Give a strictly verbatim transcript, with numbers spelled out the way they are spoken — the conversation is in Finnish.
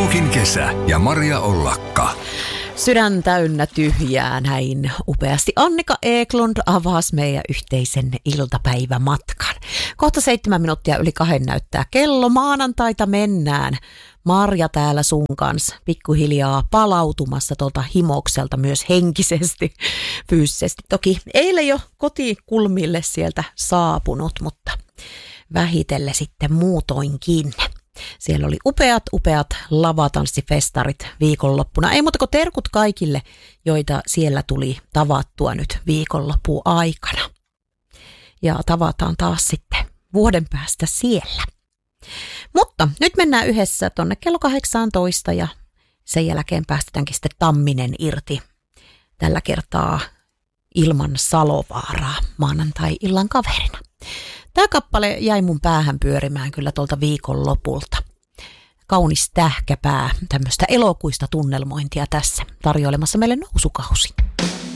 Muukin kesä ja Maria Ollakka. Sydän täynnä tyhjää näin upeasti. Annika Eklund avasi meidän yhteisen iltapäivämatkan. Kohta seitsemän minuuttia yli kahden näyttää kello. Maanantaita mennään. Marja täällä sun kanssa pikkuhiljaa palautumassa tuolta himokselta myös henkisesti, fyysisesti. Toki eilen jo kotikulmille sieltä saapunut, mutta vähitellen sitten muutoinkin. Siellä oli upeat, upeat lavatanssifestarit viikonloppuna. Ei muuta kuin terkut kaikille, joita siellä tuli tavattua nyt viikonloppuun aikana. Ja tavataan taas sitten vuoden päästä siellä. Mutta nyt mennään yhdessä tonne kello kahdeksantoista ja sen jälkeen päästetäänkin sitten Tamminen irti. Tällä kertaa ilman Salovaaraa maanantai-illan kaverina. Tämä kappale jäi mun päähän pyörimään kyllä tuolta viikonlopulta. Kaunis tähkäpää, tämmöistä elokuista tunnelmointia tässä tarjoilemassa meille nousukausi.